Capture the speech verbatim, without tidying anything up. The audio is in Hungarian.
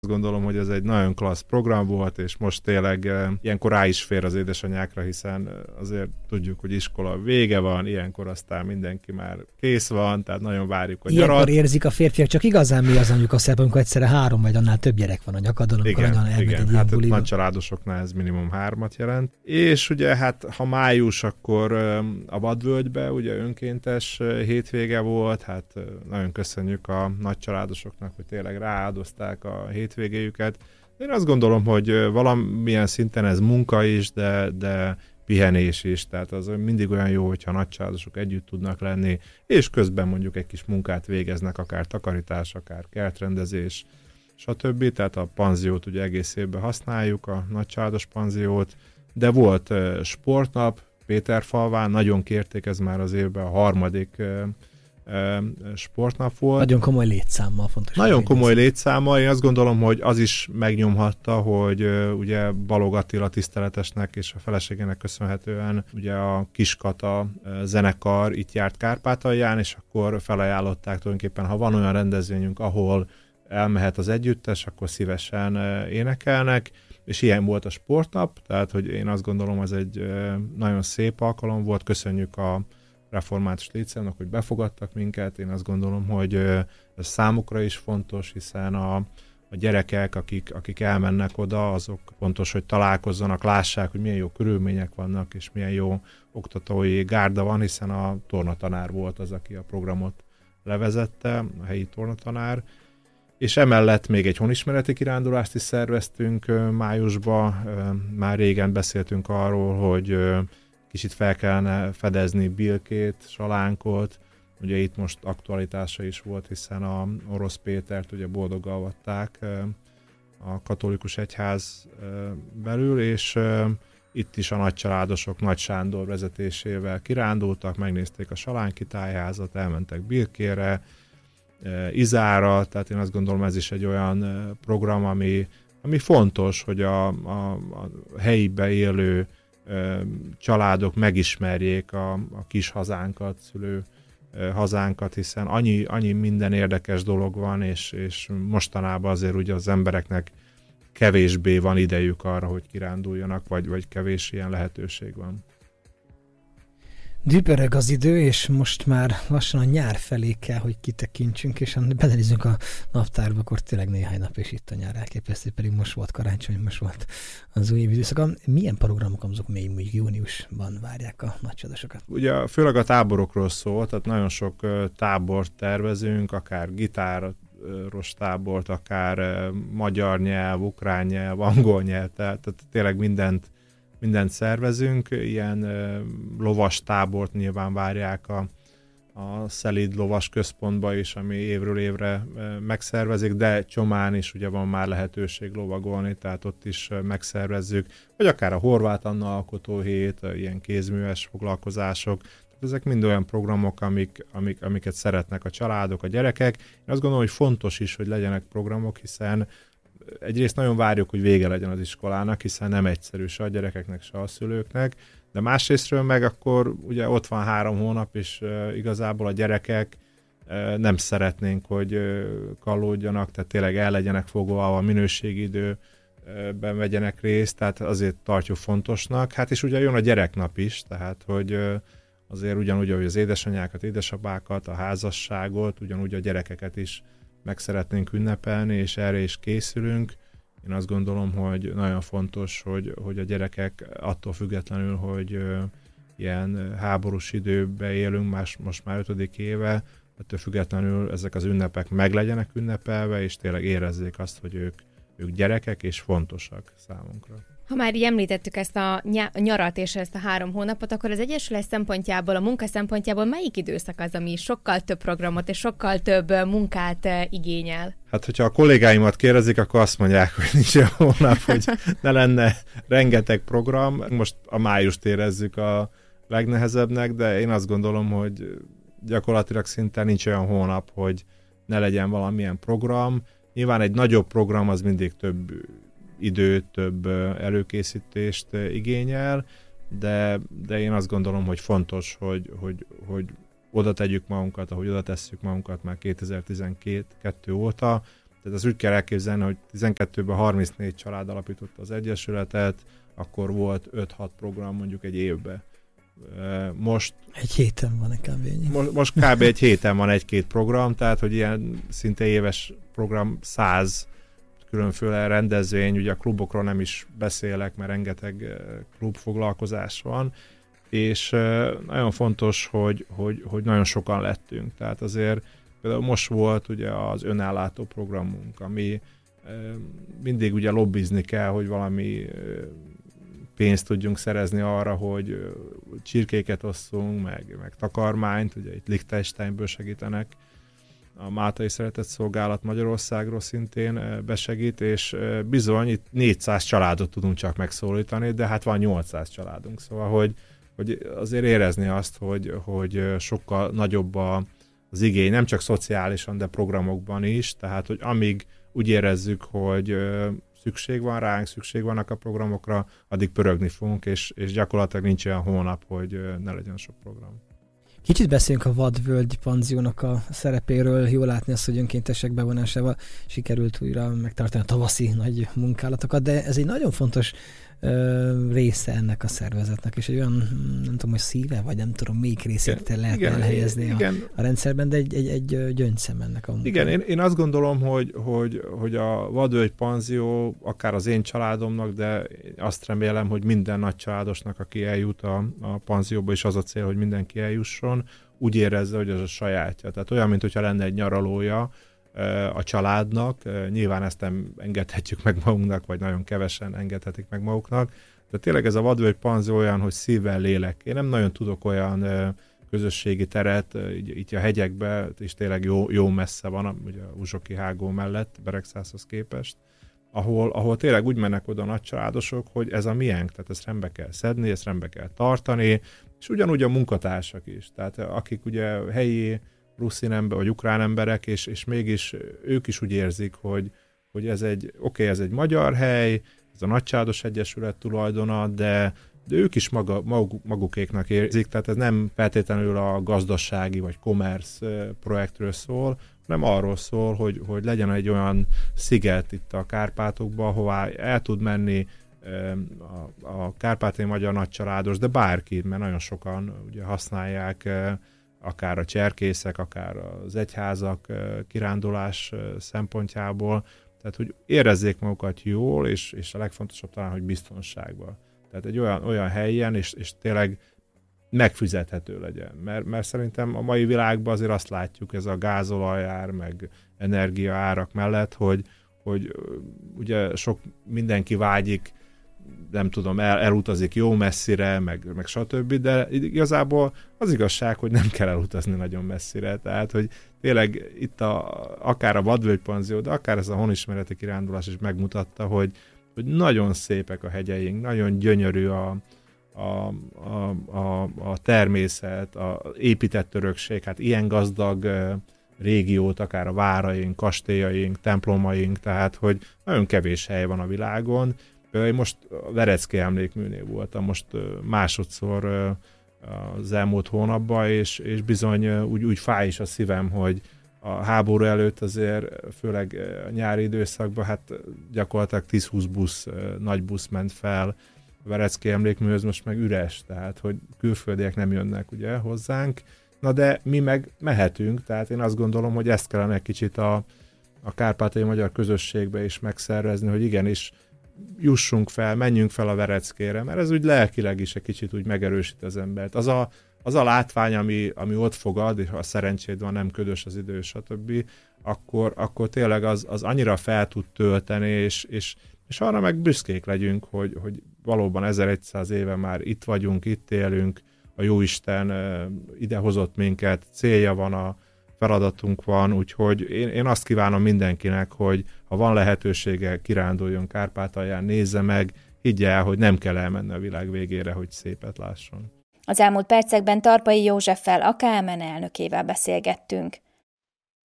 Azt gondolom, hogy ez egy nagyon klassz program volt, és most tényleg e, ilyenkor rá is fér az édesanyákra, hiszen azért tudjuk, hogy iskola vége van, ilyenkor aztán mindenki már kész van, tehát nagyon várjuk a nyarat. Ilyenkor érzik a férfiak, csak igazán mi az anyuka szép, amikor egyszerre három vagy annál több gyerek van a nyakadon, amikor igen, nagyon elmegy igen, egy ilyen hát buliba. nagy családosoknál ez minimum hármat jelent. És ugye hát ha május, akkor a Vadvölgybe ugye önkéntes hétvége volt, hát nagyon köszönjük a nagy családosoknak, hogy tényleg rááldozták a hétvégéjüket. Én azt gondolom, hogy valamilyen szinten ez munka is, de, de pihenés is, tehát az mindig olyan jó, hogyha nagy családosok együtt tudnak lenni, és közben mondjuk egy kis munkát végeznek, akár takarítás, akár kertrendezés, stb. Tehát a panziót ugye egész évben használjuk, a nagycsaládos panziót, de volt uh, sportnap Péterfalván, nagyon kérték, ez már az évben a harmadik uh, uh, sportnap volt. Nagyon komoly létszámmal fontos. Nagyon komoly létszámmal, én azt gondolom, hogy az is megnyomhatta, hogy uh, ugye Balog Attila tiszteletesnek és a feleségének köszönhetően ugye a Kiskata uh, zenekar itt járt Kárpátalján, és akkor felajánlották tulajdonképpen, ha van olyan rendezvényünk, ahol elmehet az együttes, akkor szívesen énekelnek, és ilyen volt a sportnap, tehát hogy én azt gondolom, ez egy nagyon szép alkalom volt, köszönjük a Református Létszámnak, hogy befogadtak minket, én azt gondolom, hogy ez számukra is fontos, hiszen a, a gyerekek, akik, akik elmennek oda, azok fontos, hogy találkozzanak, lássák, hogy milyen jó körülmények vannak, és milyen jó oktatói gárda van, hiszen a tornatanár volt az, aki a programot levezette, a helyi tornatanár, és emellett még egy honismereti kirándulást is szerveztünk májusban. Már régen beszéltünk arról, hogy kicsit fel kellene fedezni Bilkét, Salánkot. Ugye itt most aktualitása is volt, hiszen a Orosz Pétert ugye boldoggal avatták a katolikus egyház belül, és itt is a nagycsaládosok Nagy Sándor vezetésével kirándultak, megnézték a Salánki tájházat, elmentek Bilkére, Izára, tehát én azt gondolom, ez is egy olyan program, ami, ami fontos, hogy a, a, a helyibe élő családok megismerjék a, a kis hazánkat, szülő hazánkat, hiszen annyi, annyi minden érdekes dolog van, és, és mostanában azért ugye az embereknek kevésbé van idejük arra, hogy kiránduljanak, vagy, vagy kevés ilyen lehetőség van. Dübörög az idő, és most már lassan a nyár felé kell, hogy kitekintsünk, és belenézzünk a naptárba, akkor tényleg néhány nap, és itt a nyár elképesztő, pedig most volt karácsony, most volt az új év időszaka. Milyen programok azok még mondjuk júniusban várják a nagycsaládosokat? Ugye főleg a táborokról szól, tehát nagyon sok tábort tervezünk, akár gitáros tábort, akár magyar nyelv, ukrán nyelv, angol nyelv, tehát tényleg mindent mindent szervezünk, ilyen uh, lovas tábort nyilván várják a, a Szelíd lovas központba is, ami évről évre uh, megszervezik, de Csomán is ugye van már lehetőség lovagolni, tehát ott is uh, megszervezzük, vagy akár a Horváth Anna alkotóhét, uh, ilyen kézműves foglalkozások, tehát ezek mind olyan programok, amik, amik, amiket szeretnek a családok, a gyerekek. Én azt gondolom, hogy fontos is, hogy legyenek programok, hiszen egyrészt nagyon várjuk, hogy vége legyen az iskolának, hiszen nem egyszerű se a gyerekeknek, se a szülőknek, de másrésztről meg akkor ugye ott van három hónap, és uh, igazából a gyerekek uh, nem szeretnénk, hogy uh, kallódjanak, tehát tényleg el legyenek fogva, a minőségi időben vegyenek részt, tehát azért tartjuk fontosnak. Hát és ugye jön a gyereknap is, tehát hogy uh, azért ugyanúgy, ahogy az édesanyákat, édesapákat, a házasságot, ugyanúgy a gyerekeket is meg szeretnénk ünnepelni, és erre is készülünk. Én azt gondolom, hogy nagyon fontos, hogy, hogy a gyerekek attól függetlenül, hogy uh, ilyen háborús időben élünk, más, most már ötödik éve, ettől függetlenül ezek az ünnepek meg legyenek ünnepelve, és tényleg érezzék azt, hogy ők, ők gyerekek, és fontosak számunkra. Ha már így említettük ezt a nyarat és ezt a három hónapot, akkor az Egyesület szempontjából, a munka szempontjából melyik időszak az, ami sokkal több programot és sokkal több munkát igényel? Hát, hogyha a kollégáimat kérdezik, akkor azt mondják, hogy nincs olyan hónap, hogy ne lenne rengeteg program. Most a májust érezzük a legnehezebbnek, de én azt gondolom, hogy gyakorlatilag szinte nincs olyan hónap, hogy ne legyen valamilyen program. Nyilván egy nagyobb program az mindig több időt, több előkészítést igényel, de, de én azt gondolom, hogy fontos, hogy, hogy, hogy oda tegyük magunkat, ahogy oda tesszük magunkat már kétezer-tizenkettő óta, Tehát az úgy kell elképzelni, hogy tizenkettőben harmincnégy család alapította az egyesületet, akkor volt öt-hat program mondjuk egy évben. Most... Egy héten van nekem végén. Most, most kb. Egy héten van egy-két program, tehát hogy ilyen szinte éves program száz különféle rendezvény, ugye a klubokról nem is beszélek, mert rengeteg klubfoglalkozás van, és nagyon fontos, hogy, hogy, hogy nagyon sokan lettünk. Tehát azért például most volt ugye az önállátó programunk, ami mindig ugye lobbizni kell, hogy valami pénzt tudjunk szerezni arra, hogy csirkéket osszunk, meg, meg takarmányt, ugye itt Liechtensteinből segítenek, a Máltai Szeretett Szolgálat Magyarországról szintén besegít, és bizony itt négyszáz családot tudunk csak megszólítani, de hát van nyolcszáz családunk, szóval hogy, hogy azért érezni azt, hogy, hogy sokkal nagyobb a, az igény, nem csak szociálisan, de programokban is, tehát hogy amíg úgy érezzük, hogy szükség van ránk, szükség vannak a programokra, addig pörögni fogunk, és, és gyakorlatilag nincs olyan hónap, hogy ne legyen sok program. Kicsit beszéljünk a vadvölgyi panziónak a szerepéről. Jól látni azt, hogy önkéntesek bevonásával sikerült újra megtartani a tavaszi nagy munkálatokat, de ez egy nagyon fontos ö, része ennek a szervezetnek, és egy olyan, nem tudom, hogy szíve, vagy nem tudom, melyik részét lehet igen, elhelyezni igen. A, a rendszerben, de egy, egy, egy gyöngyszem ennek a munkának. Igen, én, én azt gondolom, hogy, hogy, hogy a vadvölgy panzió akár az én családomnak, de azt remélem, hogy minden nagy családosnak, aki eljut a, a panzióba, és az a cél, hogy mindenki eljusson, úgy érezze, hogy az a sajátja. Tehát olyan, mint hogyha lenne egy nyaralója a családnak. Nyilván ezt nem engedhetjük meg magunknak, vagy nagyon kevesen engedhetik meg maguknak. De tényleg ez a vadvölgy panzió olyan, hogy szívvel, lélek. Én nem nagyon tudok olyan közösségi teret, itt a hegyekben, és tényleg jó, jó messze van, ugye a Uzsoki hágó mellett, Beregszászhoz képest, ahol, ahol tényleg úgy mennek oda a nagycsaládosok, hogy ez a miénk, tehát ezt rendbe kell szedni, ezt rendbe kell tartani, és ugyanúgy a munkatársak is, tehát akik ugye helyi ruszin ember, vagy ukrán emberek, és, és mégis ők is úgy érzik, hogy, hogy ez egy, oké, okay, ez egy magyar hely, ez a Nagycsaládos Egyesület tulajdona, de, de ők is maga, maguk, magukéknak érzik, tehát ez nem feltétlenül a gazdasági vagy commerce projektről szól, hanem arról szól, hogy, hogy legyen egy olyan sziget itt a Kárpátokban, hová el tud menni a, a kárpátai magyar nagycsaládos, de bárki, mert nagyon sokan ugye használják akár a cserkészek, akár az egyházak kirándulás szempontjából, tehát hogy érezzék magukat jól, és, és a legfontosabb talán, hogy biztonságban. Tehát egy olyan, olyan helyen, és, és tényleg megfizethető legyen. Mert, mert szerintem a mai világban azért azt látjuk, ez a gázolajár, meg energiaárak mellett, hogy, hogy ugye sok mindenki vágyik, nem tudom, el, elutazik jó messzire, meg, meg stb., de igazából az igazság, hogy nem kell elutazni nagyon messzire, tehát, hogy tényleg itt a, akár a vadvölgypanzió, de akár ez a honismereti kirándulás is megmutatta, hogy, hogy nagyon szépek a hegyeink, nagyon gyönyörű a, a, a, a, a természet, a épített örökség, hát ilyen gazdag régiót, akár a váraink, kastélyaink, templomaink, tehát, hogy nagyon kevés hely van a világon. Én most a Verecký emlékműnél voltam, most másodszor az elmúlt hónapban, és, és bizony úgy, úgy fáj is a szívem, hogy a háború előtt azért, főleg a nyári időszakban, hát gyakorlatilag tíz-húsz busz, nagy busz ment fel a Verecký emlékműhöz, most meg üres, tehát hogy külföldiek nem jönnek ugye hozzánk, na de mi meg mehetünk, tehát én azt gondolom, hogy ezt kellene egy kicsit a, a kárpátai magyar közösségbe is megszervezni, hogy igenis jussunk fel, menjünk fel a Vereckére, mert ez úgy lelkileg is egy kicsit úgy megerősít az embert. Az a, az a látvány, ami, ami ott fogad, és ha a szerencséd van, nem ködös az idő, stb., akkor, akkor tényleg az, az annyira fel tud tölteni, és, és, és arra meg büszkék legyünk, hogy, hogy valóban ezerszáz éve már itt vagyunk, itt élünk, a Jóisten idehozott minket, célja van, a feladatunk van, úgyhogy én, én azt kívánom mindenkinek, hogy ha van lehetősége, kiránduljon Kárpátalján, nézze meg, higgye el, hogy nem kell elmenni a világ végére, hogy szépet lásson. Az elmúlt percekben Tarpai Józseffel, a ká em en elnökével beszélgettünk.